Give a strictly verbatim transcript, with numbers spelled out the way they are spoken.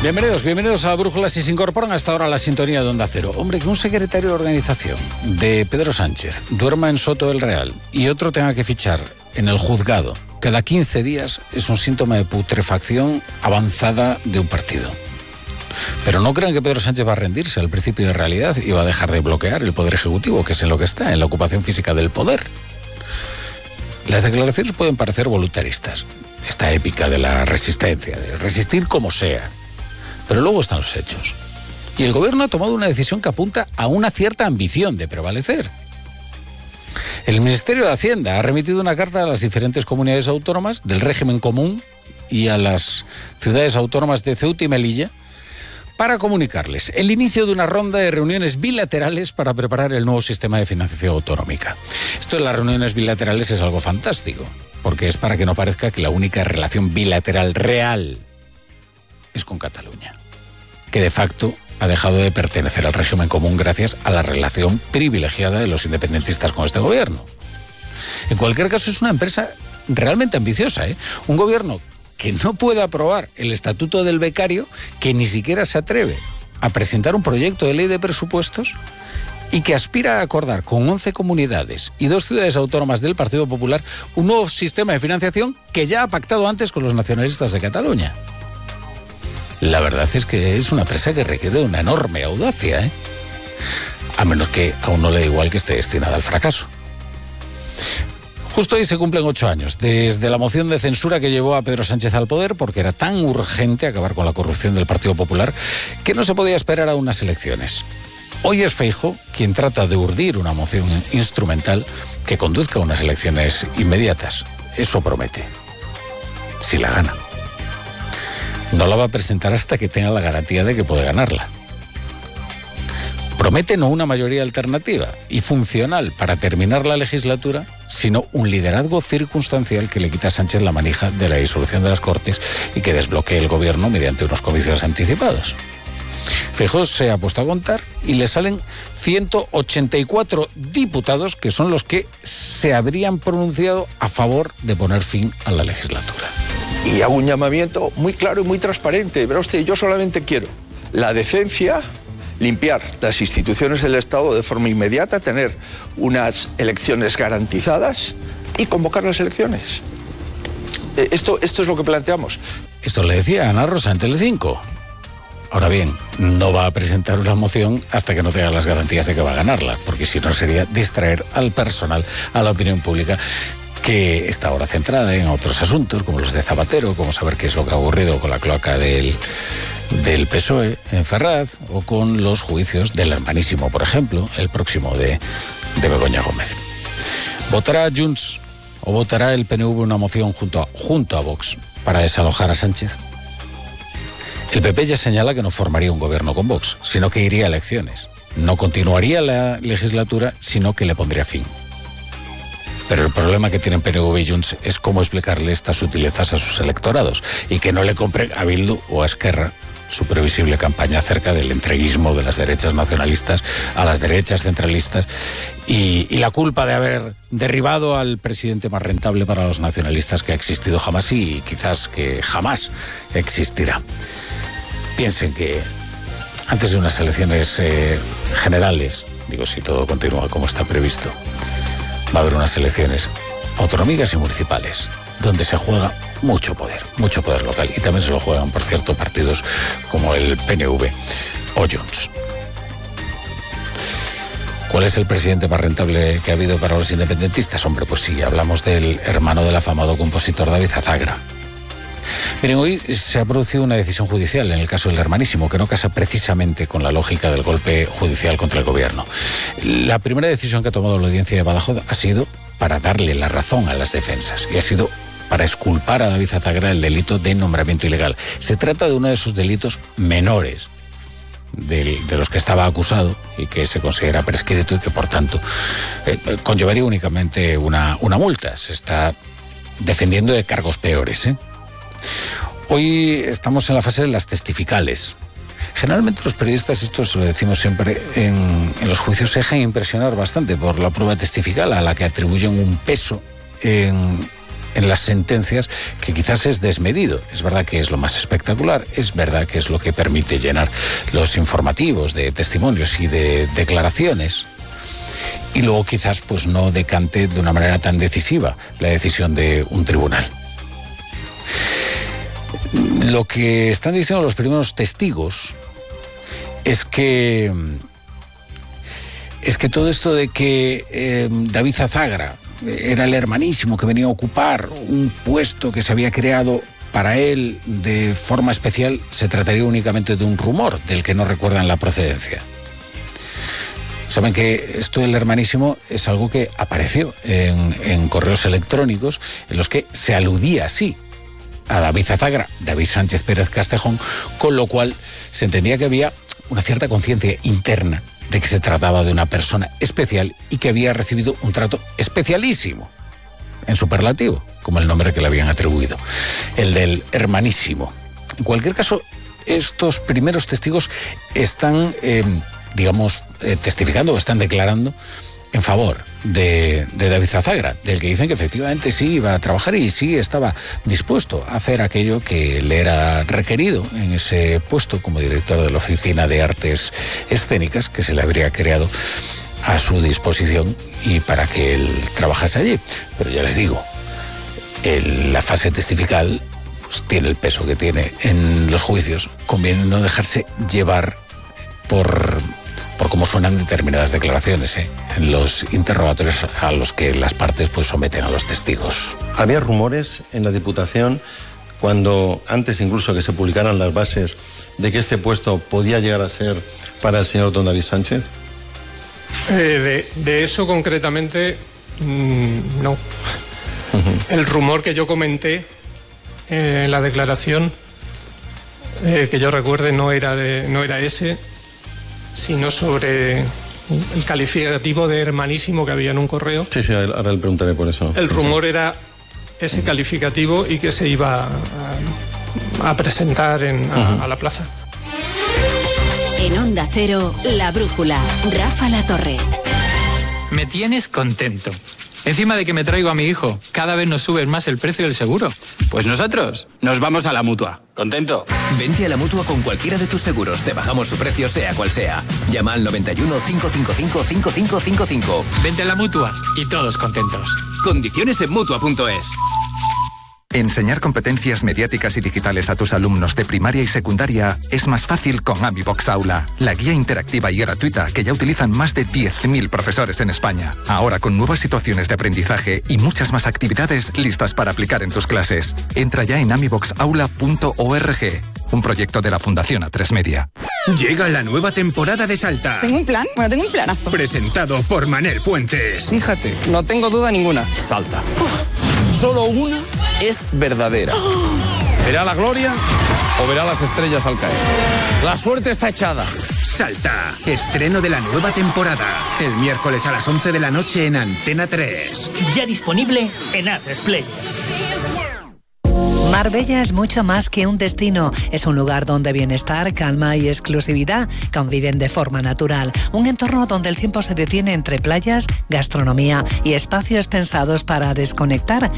Bienvenidos, bienvenidos a Brújula. Si se incorporan hasta ahora a la sintonía de Onda Cero. Hombre, que un secretario de organización de Pedro Sánchez duerma en Soto del Real y otro tenga que fichar en el juzgado cada quince días es un síntoma de putrefacción avanzada de un partido. Pero no crean que Pedro Sánchez va a rendirse al principio de realidad y va a dejar de bloquear el Poder Ejecutivo, que es en lo que está, en la ocupación física del poder. Las declaraciones pueden parecer voluntaristas, esta épica de la resistencia, de resistir como sea. Pero luego están los hechos. Y el gobierno ha tomado una decisión que apunta a una cierta ambición de prevalecer. El Ministerio de Hacienda ha remitido una carta a las diferentes comunidades autónomas del régimen común y a las ciudades autónomas de Ceuta y Melilla para comunicarles el inicio de una ronda de reuniones bilaterales para preparar el nuevo sistema de financiación autonómica. Esto de las reuniones bilaterales es algo fantástico, porque es para que no parezca que la única relación bilateral real es con Cataluña, que de facto ha dejado de pertenecer al régimen común gracias a la relación privilegiada de los independentistas con este gobierno. En cualquier caso, es una empresa realmente ambiciosa, ¿eh? Un gobierno que no puede aprobar el estatuto del becario, que ni siquiera se atreve a presentar un proyecto de ley de presupuestos y que aspira a acordar con once comunidades y dos ciudades autónomas del Partido Popular un nuevo sistema de financiación que ya ha pactado antes con los nacionalistas de Cataluña. La verdad es que es una empresa que requiere una enorme audacia, ¿eh? A menos que a uno le da igual que esté destinada al fracaso. Justo hoy se cumplen ocho años desde la moción de censura que llevó a Pedro Sánchez al poder, porque era tan urgente acabar con la corrupción del Partido Popular que no se podía esperar a unas elecciones. Hoy es Feijóo quien trata de urdir una moción instrumental que conduzca a unas elecciones inmediatas. Eso promete. Si la gana. No la va a presentar hasta que tenga la garantía de que puede ganarla. Promete no una mayoría alternativa y funcional para terminar la legislatura, sino un liderazgo circunstancial que le quita a Sánchez la manija de la disolución de las Cortes y que desbloquee el gobierno mediante unos comicios anticipados. Feijóo se ha puesto a contar y le salen ciento ochenta y cuatro diputados que son los que se habrían pronunciado a favor de poner fin a la legislatura. Y hago un llamamiento muy claro y muy transparente. Verá usted, yo solamente quiero la decencia, limpiar las instituciones del Estado de forma inmediata, tener unas elecciones garantizadas y convocar las elecciones. Esto, esto es lo que planteamos. Esto le decía Ana Rosa en Telecinco. Ahora bien, no va a presentar una moción hasta que no tenga las garantías de que va a ganarla, porque si no sería distraer al personal, a la opinión pública, que está ahora centrada en otros asuntos, como los de Zapatero, como saber qué es lo que ha ocurrido con la cloaca del, del P S O E en Ferraz, o con los juicios del hermanísimo, por ejemplo, el próximo de, de Begoña Gómez. ¿Votará Junts o votará el P N V una moción junto a, junto a Vox para desalojar a Sánchez? El P P ya señala que no formaría un gobierno con Vox, sino que iría a elecciones. No continuaría la legislatura, sino que le pondría fin. Pero el problema que tienen P N V y Junts es cómo explicarle estas sutilezas a sus electorados y que no le compren a Bildu o a Esquerra su previsible campaña acerca del entreguismo de las derechas nacionalistas a las derechas centralistas y, y la culpa de haber derribado al presidente más rentable para los nacionalistas que ha existido jamás y quizás que jamás existirá. Piensen que antes de unas elecciones eh, generales, digo si todo continúa como está previsto, va a haber unas elecciones autonómicas y municipales donde se juega mucho poder, mucho poder local. Y también se lo juegan, por cierto, partidos como el P N V o Junts. ¿Cuál es el presidente más rentable que ha habido para los independentistas? Hombre, pues sí, hablamos del hermano del afamado compositor David Azagra. Miren, hoy se ha producido una decisión judicial en el caso del hermanísimo que no casa precisamente con la lógica del golpe judicial contra el gobierno. La primera decisión que ha tomado la audiencia de Badajoz ha sido para darle la razón a las defensas y ha sido para exculpar a David Azagra del delito de nombramiento ilegal. Se trata de uno de esos delitos menores de, de los que estaba acusado y que se considera prescrito y que por tanto eh, conllevaría únicamente una, una multa. Se está defendiendo de cargos peores, ¿eh? Hoy estamos en la fase de las testificales. Generalmente los periodistas, esto se lo decimos siempre, en, en los juicios se dejan impresionar bastante por la prueba testifical a la que atribuyen un peso en, en las sentencias, que quizás es desmedido. Es verdad que es lo más espectacular, es verdad que es lo que permite llenar los informativos de testimonios y de declaraciones. Y luego quizás pues no decante de una manera tan decisiva la decisión de un tribunal. Lo que están diciendo los primeros testigos es que es que todo esto de que eh, David Azagra era el hermanísimo que venía a ocupar un puesto que se había creado para él de forma especial, se trataría únicamente de un rumor del que no recuerdan la procedencia. Saben que esto del hermanísimo es algo que apareció en, en correos electrónicos en los que se aludía así a David Azagra, David Sánchez Pérez Castejón, con lo cual se entendía que había una cierta conciencia interna de que se trataba de una persona especial y que había recibido un trato especialísimo, en superlativo, como el nombre que le habían atribuido, el del hermanísimo. En cualquier caso, estos primeros testigos están, eh, digamos, eh, testificando o están declarando en favor de, de David Azagra, del que dicen que efectivamente sí iba a trabajar y sí estaba dispuesto a hacer aquello que le era requerido en ese puesto como director de la Oficina de Artes Escénicas, que se le habría creado a su disposición y para que él trabajase allí. Pero ya les digo, el, la fase testifical pues, tiene el peso que tiene en los juicios. Conviene no dejarse llevar por... por cómo suenan determinadas declaraciones, ¿eh? en los interrogatorios a los que las partes pues someten a los testigos. Había rumores en la Diputación, cuando antes incluso que se publicaran las bases, de que este puesto podía llegar a ser para el señor don David Sánchez. Eh, de, de eso concretamente, mmm, no. Uh-huh. El rumor que yo comenté eh, en la declaración, eh, que yo recuerde, no era, de, no era ese, sino sobre el calificativo de hermanísimo que había en un correo. Sí, sí, ahora le preguntaré por eso. El rumor era ese calificativo y que se iba a, a presentar en, a, uh-huh. a la plaza. En Onda Cero, La Brújula, Rafa La Torre. Me tienes contento. Encima de que me traigo a mi hijo, cada vez nos subes más el precio del seguro. Pues nosotros nos vamos a la Mutua. ¿Contento? Vente a la Mutua con cualquiera de tus seguros. Te bajamos su precio sea cual sea. Llama al noventa y uno, cinco cinco cinco, cinco cinco cinco cinco. Vente a la Mutua y todos contentos. Condiciones en Mutua punto es. Enseñar competencias mediáticas y digitales a tus alumnos de primaria y secundaria es más fácil con AmiBox Aula, la guía interactiva y gratuita que ya utilizan más de diez mil profesores en España. Ahora con nuevas situaciones de aprendizaje y muchas más actividades listas para aplicar en tus clases. Entra ya en amibox aula punto org, un proyecto de la Fundación A tres Media. Llega la nueva temporada de Salta. ¿Tengo un plan? Bueno, tengo un planazo. Presentado por Manel Fuentes. Fíjate, no tengo duda ninguna. Salta. Uf. Solo una es verdadera. Oh. ¿Verá la gloria o verá las estrellas al caer? La suerte está echada. Salta, estreno de la nueva temporada. El miércoles a las once de la noche en Antena tres. Ya disponible en A tres Play. Marbella es mucho más que un destino. Es un lugar donde bienestar, calma y exclusividad conviven de forma natural. Un entorno donde el tiempo se detiene entre playas, gastronomía y espacios pensados para desconectar